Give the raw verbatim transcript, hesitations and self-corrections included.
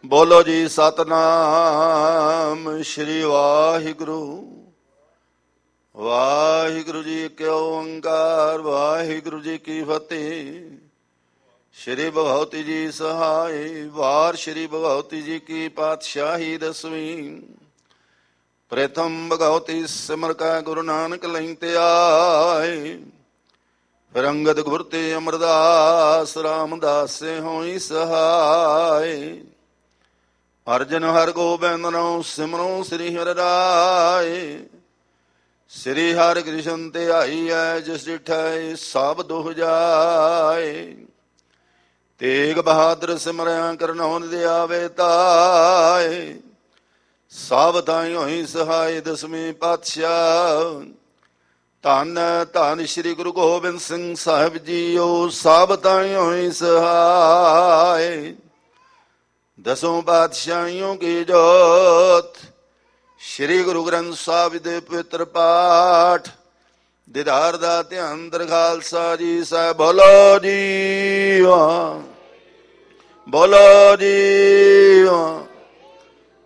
ਬੋਲੋ ਜੀ ਸਤਨਾਮ ਸ਼੍ਰੀ ਵਾਹਿਗੁਰੂ। ਵਾਹਿਗੁਰੂ ਜੀ ਕੀ ਓੰਕਾਰ, ਵਾਹਿਗੁਰੂ ਜੀ ਕੀ ਫਤਿਹ। ਸ਼੍ਰੀ ਭਗਵਤੀ ਜੀ ਸਹਾਈ। ਵਾਰ ਸ਼੍ਰੀ ਭਗਵਤੀ ਜੀ ਕੀ ਪਾਤਸ਼ਾਹੀ ਦਸਵੀਂ। ਪ੍ਰਥਮ ਭਗਵਤੀ ਸਿਮਰ ਕੈ ਗੁਰੂ ਨਾਨਕ ਲਈ ਤੇ ਆਏ। ਫਿਰ ਅੰਗਦ ਗੁਰ ਤੇ ਅਮਰਦਾਸ ਰਾਮਦਾਸ ਹੋਈ ਸਹਾਏ। ਅਰਜਨ ਹਰ ਗੋਬਿੰਦ ਨੋ ਸਿਮਰੋ ਸ੍ਰੀ ਹਰਿ ਰਾਏ। ਸ੍ਰੀ ਹਰਿ ਕ੍ਰਿਸ਼ਨ ਤੇ ਆਈ ਹੈ ਜਿਸ ਡਿਠੈ ਸਭ ਦੁਖ ਜਾਏ। ਤੇਗ ਬਹਾਦਰ ਸਿਮਰਿਆ ਕਰਨੋ ਨਿਧਿ ਆਵੇ ਤਾਏ। ਸਭ ਥਾਈ ਹੋਈ ਸਹਾਈ ਦਸਵੇਂ ਪਾਤਸ਼ਾਹ। ਧੰਨ ਧੰਨ ਸ਼੍ਰੀ ਗੁਰੂ ਗੋਬਿੰਦ ਸਿੰਘ ਸਾਹਿਬ ਜੀਓ। ਸਭ ਥਾਈ ਹੋਈ ਸਹਾਈ। ਦਸੋਂ ਪਾਤਸ਼ਾਹੀਓਂ ਕੀ ਜੋਤ। ਸ਼੍ਰੀ ਗੁਰੂ ਗ੍ਰੰਥ ਸਾਹਿਬ ਦੇ ਪਵਿੱਤਰ ਪਾਠ ਦੀਦਾਰ ਦਾ ਧਿਆਨ ਦਰ ਖਾਲਸਾ ਜੀ ਸਾਹਿਬ। ਬੋਲੋ ਜੀ ਵਾਹ, ਬੋਲੋ ਜੀ ਵਾਹ।